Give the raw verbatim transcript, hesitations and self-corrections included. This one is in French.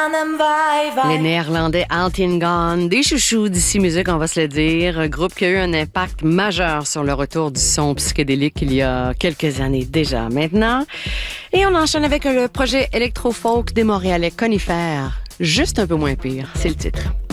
Les Néerlandais Altingan, des chouchous d'ici musique, on va se le dire. Un groupe qui a eu un impact majeur sur le retour du son psychédélique il y a quelques années déjà maintenant. Et on enchaîne avec le projet électro-folk des Montréalais Conifères. Juste un peu moins pire, c'est le titre.